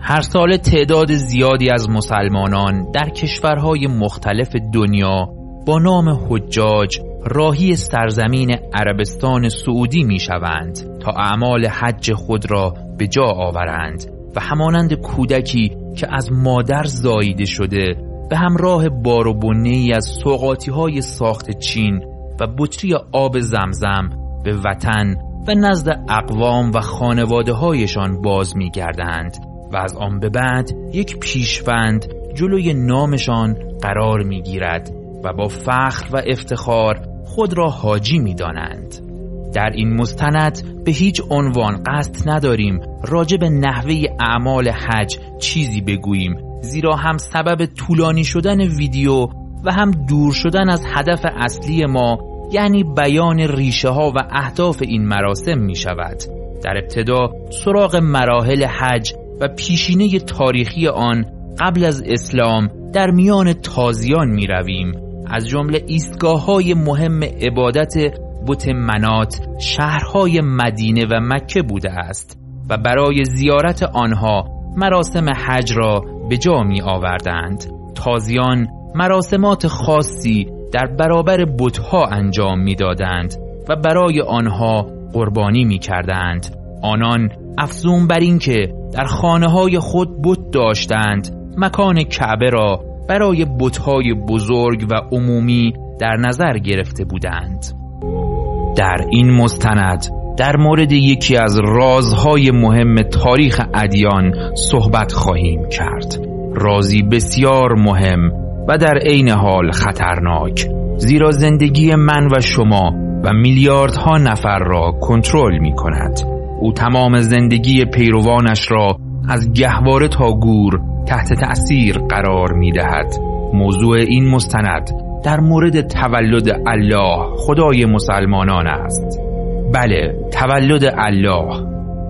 هر سال تعداد زیادی از مسلمانان در کشورهای مختلف دنیا با نام حجاج راهی سرزمین عربستان سعودی می شوند تا اعمال حج خود را به جا آورند و همانند کودکی که از مادر زاییده شده به همراه بار و بنه‌ای از سوغاتی‌های ساخت چین و بطری آب زمزم به وطن و نزد اقوام و خانواده‌هایشان باز می‌گردند و از آن به بعد یک پیشوند جلوی نامشان قرار می‌گیرد و با فخر و افتخار خود را حاجی می‌دانند. در این مستند به هیچ عنوان قصد نداریم راجع به نحوه اعمال حج چیزی بگوییم، زیرا هم سبب طولانی شدن ویدیو و هم دور شدن از هدف اصلی ما، یعنی بیان ریشه ها و اهداف این مراسم می شود. در ابتدا سراغ مراحل حج و پیشینه تاریخی آن قبل از اسلام در میان تازیان می رویم. از جمله ایستگاه‌های مهم عبادت بت منات شهرهای مدینه و مکه بوده است و برای زیارت آنها مراسم حج را به جا می آوردند. تازیان مراسمات خاصی در برابر بت‌ها انجام می دادند و برای آنها قربانی می کردند. آنان افزون بر این که در خانه‌های خود بت داشتند، مکان کعبه را برای بت‌های بزرگ و عمومی در نظر گرفته بودند. در این مستند در مورد یکی از رازهای مهم تاریخ ادیان صحبت خواهیم کرد. رازی بسیار مهم و در عین حال خطرناک، زیرا زندگی من و شما و میلیاردها نفر را کنترل می کند. او تمام زندگی پیروانش را از گهواره تا گور تحت تأثیر قرار می دهد. موضوع این مستند در مورد تولد الله خدای مسلمانان است. بله، تولد الله.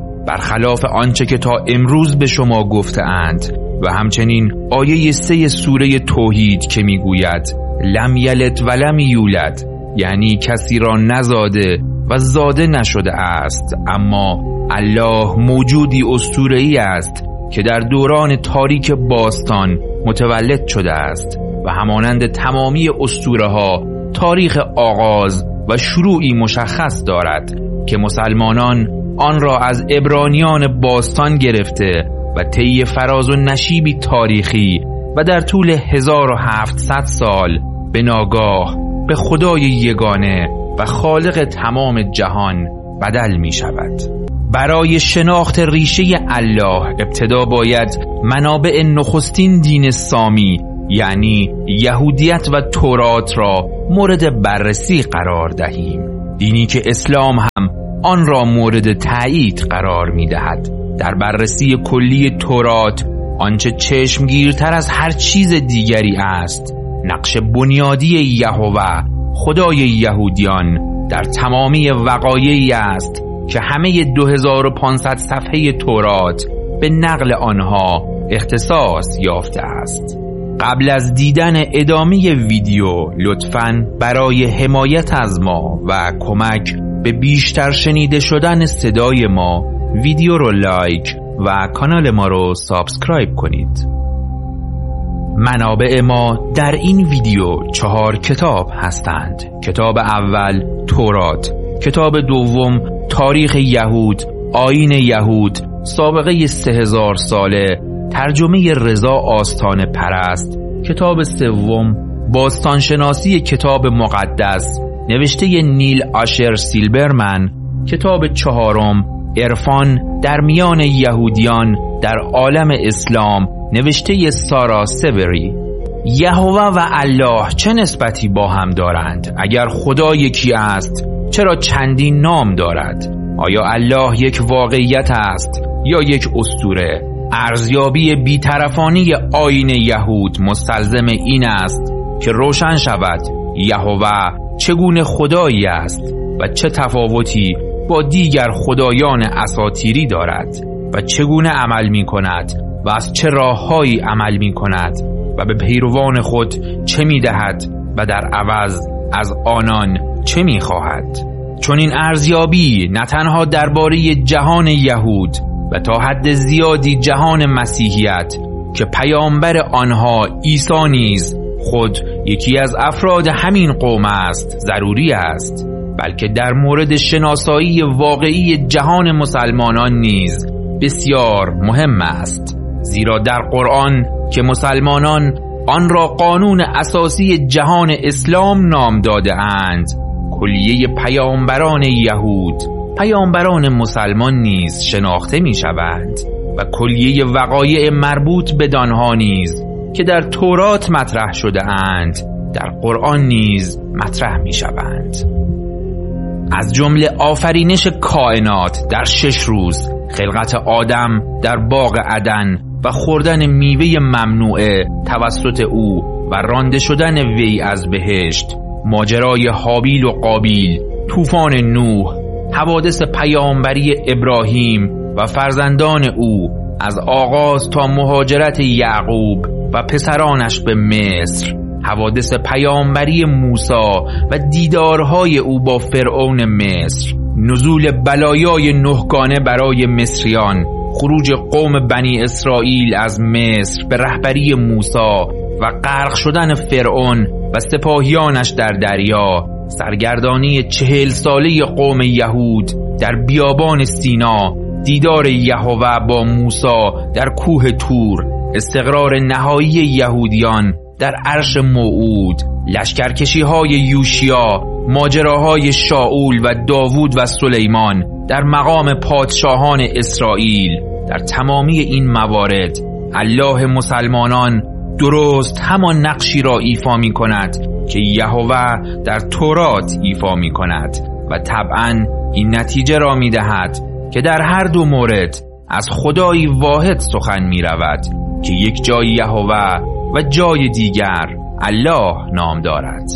برخلاف آنچه که تا امروز به شما گفته اند و همچنین آیه 3 سوره توحید که میگوید لم یلد و لم یولد، یعنی کسی را نزاده و زاده نشده است، اما الله موجودی اسطوره‌ای است که در دوران تاریک باستان متولد شده است و همانند تمامی اسطوره‌ها تاریخ آغاز و شروعی مشخص دارد که مسلمانان آن را از عبرانیان باستان گرفته و طی فراز و نشیبی تاریخی و در طول 1700 سال به ناگاه به خدای یگانه و خالق تمام جهان بدل می شود. برای شناخت ریشه الله ابتدا باید منابع نخستین دین سامی یعنی یهودیت و تورات را مورد بررسی قرار دهیم. دینی که اسلام هم آن را مورد تایید قرار می دهد. در بررسی کلی تورات آنچه چشمگیرتر از هر چیز دیگری است نقش بنیادی یهوه خدای یهودیان در تمامی وقایعی است که همه 2500 صفحه تورات به نقل آنها اختصاص یافته است. قبل از دیدن ادامه ویدیو لطفاً برای حمایت از ما و کمک به بیشتر شنیده شدن صدای ما ویدیو رو لایک و کانال ما رو سابسکرایب کنید. منابع ما در این ویدیو 4 کتاب هستند. کتاب اول تورات، کتاب دوم تاریخ یهود، آیین یهود، سابقه 3000 ساله، ترجمه رضا آستان پرست، کتاب سوم باستانشناسی کتاب مقدس نوشته نیل آشر سیلبرمن، کتاب چهارم عرفان در میان یهودیان در عالم اسلام نوشته سارا سوری. یهوه و الله چه نسبتی با هم دارند؟ اگر خدا یکی است چرا چندین نام دارد؟ آیا الله یک واقعیت است یا یک اسطوره؟ ارزیابی بی‌طرفانه آیین یهود مستلزم این است که روشن شود یهوه چگونه خدایی است و چه تفاوتی با دیگر خدایان اساطیری دارد و چگونه عمل می کند و از چه راههایی عمل می کند و به پیروان خود چه می دهد و در عوض از آنان چه می خواهد. چون این ارزیابی نه تنها درباره جهان یهود و تا حد زیادی جهان مسیحیت که پیامبر آنها عیسی نیز خود یکی از افراد همین قوم است ضروری است، بلکه در مورد شناسایی واقعی جهان مسلمانان نیز بسیار مهم است، زیرا در قرآن که مسلمانان آن را قانون اساسی جهان اسلام نام داده اند، کلیه پیامبران یهود پیامبران مسلمان نیز شناخته می شوند و کلیه وقایع مربوط بدانها نیز که در تورات مطرح شده اند در قرآن نیز مطرح می شوند. از جمله آفرینش کائنات در 6 روز، خلقت آدم در باغ عدن و خوردن میوه ممنوعه توسط او و رانده شدن وی از بهشت، ماجرای هابیل و قابیل، طوفان نوح، حوادث پیامبری ابراهیم و فرزندان او از آغاز تا مهاجرت یعقوب و پسرانش به مصر، حوادث پیامبری موسی و دیدارهای او با فرعون مصر، نزول بلایای 9 گانه برای مصریان، خروج قوم بنی اسرائیل از مصر به رهبری موسی و غرق شدن فرعون و سپاهیانش در دریا، سرگردانی 40 ساله قوم یهود در بیابان سینا، دیدار یهوه با موسی در کوه طور، استقرار نهایی یهودیان در عرش موعود، لشکرکشی‌های یوشیا، ماجراهای شاول و داوود و سلیمان در مقام پادشاهان اسرائیل. در تمامی این موارد الله مسلمانان درست همان نقشی را ایفا می کند که یهوه در تورات ایفا می کند و طبعاً این نتیجه را می دهد که در هر دو مورد از خدایی واحد سخن می رود که یک جای یهوه و جای دیگر الله نام دارد.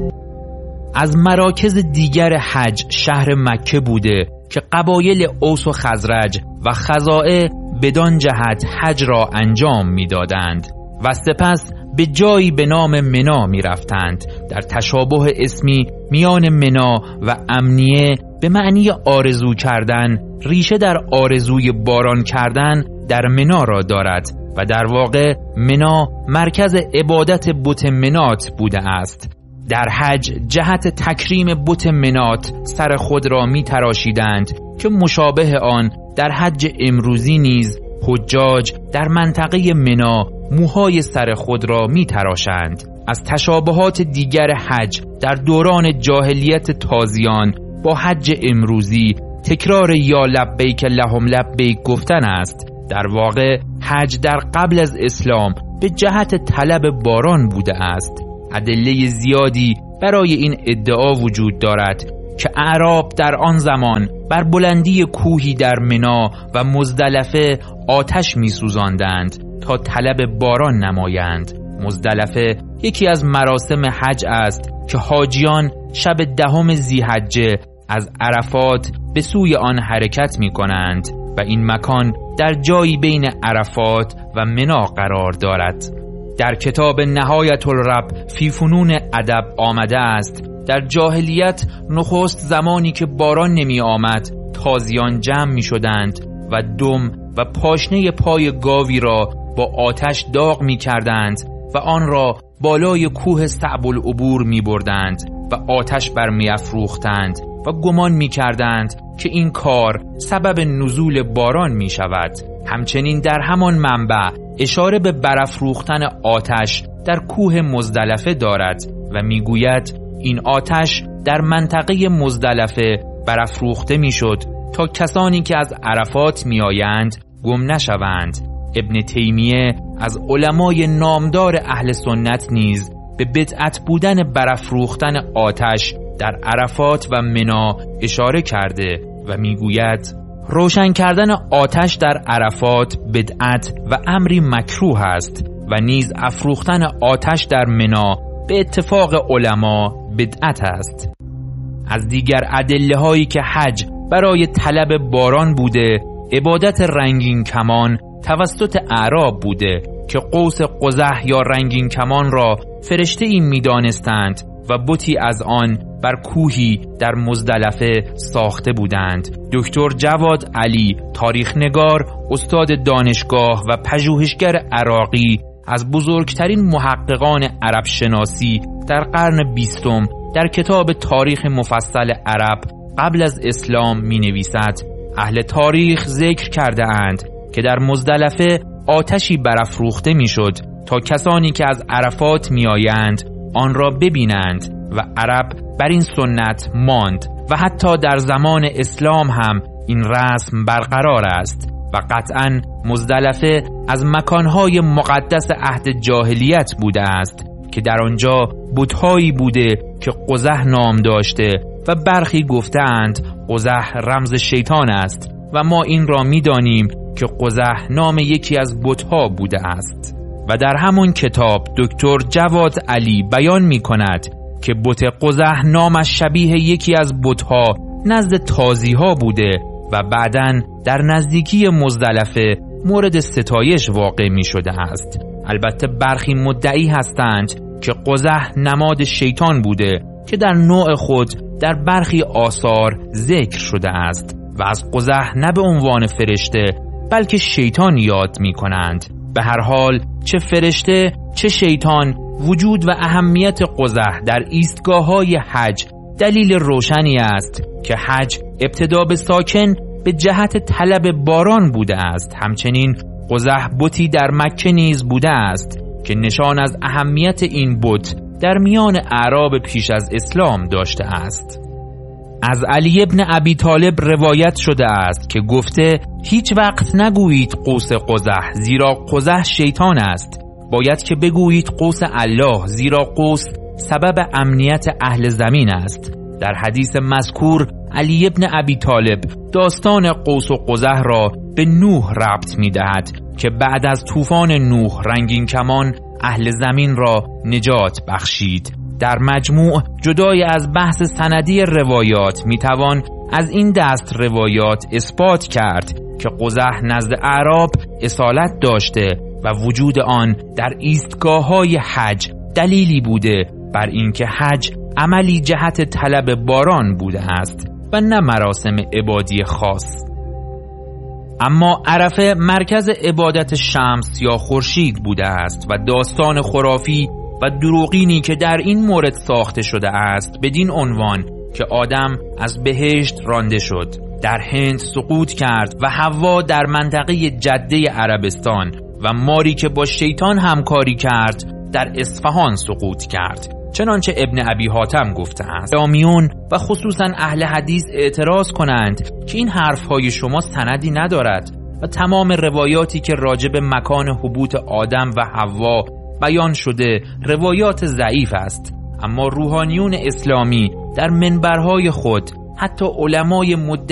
از مراکز دیگر حج شهر مکه بوده که قبایل اوس و خزرج و خزاعه بدان جهت حج را انجام می دادند و سپس به جایی به نام منا می رفتند. در تشابه اسمی میان منا و امنیه به معنی آرزو کردن، ریشه در آرزوی باران کردن در منا را دارد و در واقع منا مرکز عبادت بت منات بوده است. در حج جهت تکریم بت منات سر خود را می تراشیدند که مشابه آن در حج امروزی نیز حجاج در منطقه منا موهای سر خود را می تراشند. از تشابهات دیگر حج در دوران جاهلیت تازیان با حج امروزی تکرار یا لبیک اللهم لبیک گفتن است. در واقع حج در قبل از اسلام به جهت طلب باران بوده است. ادله زیادی برای این ادعا وجود دارد که اعراب در آن زمان بر بلندی کوهی در منا و مزدلفه آتش می سوزاندند تا طلب باران نمایند. مزدلفه یکی از مراسم حج است که حاجیان شب 10 ذی‌حجه از عرفات به سوی آن حرکت می کنند و این مکان در جایی بین عرفات و منا قرار دارد. در کتاب نهایت الرب فی فنون ادب آمده است در جاهلیت نخست زمانی که باران نمی آمد تازیان جمع می شدند و دم و پاشنه پای گاوی را با آتش داغ می کردند و آن را بالای کوه صعب العبور می بردند و آتش برمی افروختند و گمان می کردند که این کار سبب نزول باران می شود. همچنین در همان منبع اشاره به برافروختن آتش در کوه مزدلفه دارد و می گوید این آتش در منطقه مزدلفه برافروخته می شد تا کسانی که از عرفات می آیند گم نشوند. ابن تیمیه از علمای نامدار اهل سنت نیز به بدعت بودن برافروختن آتش در عرفات و منا اشاره کرده و میگوید روشن کردن آتش در عرفات بدعت و امری مکروه است و نیز افروختن آتش در منا به اتفاق علما بدعت است. از دیگر ادله هایی که حج برای طلب باران بوده عبادت رنگین کمان توسط اعراب بوده که قوس قزح یا رنگین کمان را فرشته این می دانستند و بتی از آن بر کوهی در مزدلفه ساخته بودند. دکتر جواد علی، تاریخ نگار، استاد دانشگاه و پژوهشگر عراقی، از بزرگترین محققان عرب شناسی در قرن 20 در کتاب تاریخ مفصل عرب قبل از اسلام می نویسد: اهل تاریخ ذکر کرده اند که در مزدلفه آتشی برافروخته می شد تا کسانی که از عرفات می آیند آن را ببینند و عرب بر این سنت ماند و حتی در زمان اسلام هم این رسم برقرار است و قطعاً مزدلفه از مکانهای مقدس عهد جاهلیت بوده است که در آنجا بت‌هایی بوده که قزح نام داشته و برخی گفتند قزح رمز شیطان است و ما این را می‌دانیم که قزح نام یکی از بت‌ها بوده است. و در همون کتاب دکتر جواد علی بیان می‌کند که بت قزح نامش شبیه یکی از بت‌ها نزد تازی‌ها بوده و بعداً در نزدیکی مزدلفه مورد ستایش واقع می‌شده است. البته برخی مدعی هستند که قزح نماد شیطان بوده که در نوع خود در برخی آثار ذکر شده است و از قزح نه به عنوان فرشته بلکه شیطان یاد می کنند. به هر حال چه فرشته چه شیطان، وجود و اهمیت قزح در ایستگاه‌های حج دلیل روشنی است که حج ابتدا به ساکن به جهت طلب باران بوده است. همچنین قزح بتی در مکه نیز بوده است که نشان از اهمیت این بت در میان اعراب پیش از اسلام داشته است. از علی ابن ابی طالب روایت شده است که گفته: هیچ وقت نگویید قوس قزح، زیرا قزح شیطان است. باید که بگویید قوس الله، زیرا قوس سبب امنیت اهل زمین است. در حدیث مذکور علی ابن ابی طالب داستان قوس و قزح را به نوح ربط می دهد که بعد از طوفان نوح رنگین کمان اهل زمین را نجات بخشید. در مجموع جدای از بحث سندی روایات می توان از این دست روایات اثبات کرد که قزح نزد اعراب اصالت داشته و وجود آن در ایستگاه‌های حج دلیلی بوده بر اینکه حج عملی جهت طلب باران بوده است و نه مراسم عبادی خاص. اما عرفه مرکز عبادت شمس یا خورشید بوده است و داستان خرافی و دروغینی که در این مورد ساخته شده است بدین عنوان که آدم از بهشت رانده شد، در هند سقوط کرد و حوا در منطقه جده عربستان و ماری که با شیطان همکاری کرد در اصفهان سقوط کرد، چنانچه ابن ابی حاتم گفته است. امیون و خصوصا اهل حدیث اعتراض کنند که این حرفهای شما سندی ندارد و تمام روایاتی که راجب مکان حبوط آدم و حوا بیان شده روایات ضعیف است. اما روحانیون اسلامی در منبرهای خود، حتی علمای